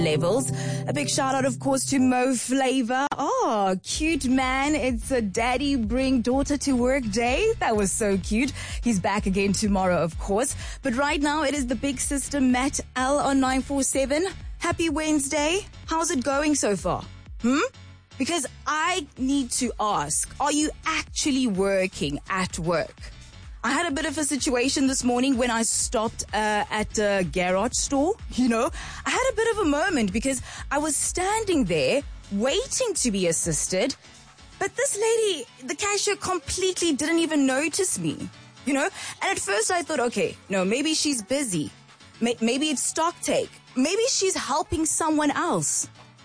levels. A big shout out, of course, to Mo Flava. Oh, cute man. It's a daddy bring daughter to work day. That was so cute. He's back again tomorrow, of course. But right now it is the big sister Matt L on 947. Happy Wednesday. How's it going so far? Because I need to ask, are you actually working at work? I had a bit of a situation this morning when I stopped at a garage store. I had a bit of a moment because I was standing there waiting to be assisted, but this lady, the cashier, completely didn't even notice me, And at first I thought, okay, no, maybe she's busy. Maybe it's stock take. Maybe she's helping someone else.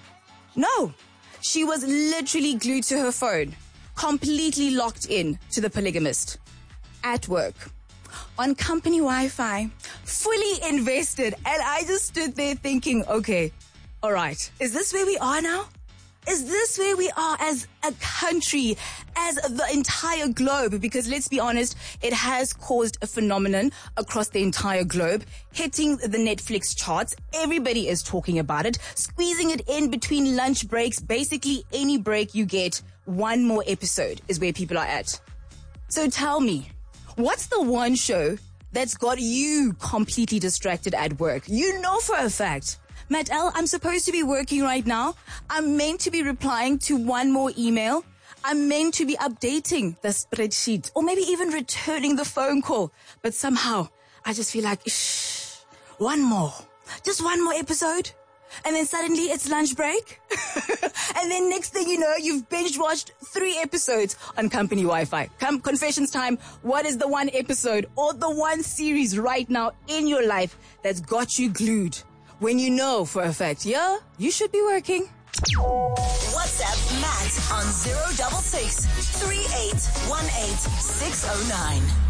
No, she was literally glued to her phone, completely locked in to the polygamist. At work, on company Wi-Fi, fully invested. And I just stood there thinking, okay, all right, is this where we are now? Is this where we are as a country, as the entire globe? Because let's be honest, it has caused a phenomenon across the entire globe, hitting the Netflix charts. Everybody is talking about it, squeezing it in between lunch breaks. Basically, any break you get, one more episode is where people are at. So tell me, what's the one show that's got you completely distracted at work? You know for a fact, Matt L, I'm supposed to be working right now. I'm meant to be replying to one more email. I'm meant to be updating the spreadsheet or maybe even returning the phone call. But somehow I just feel like, one more episode. And then suddenly it's lunch break. And then next thing you know, you've binge watched 3 episodes on company Wi-Fi. Confessions time. What is the one episode or the one series right now in your life that's got you glued when you know for a fact, you should be working? WhatsApp Matt on 066 3818 609.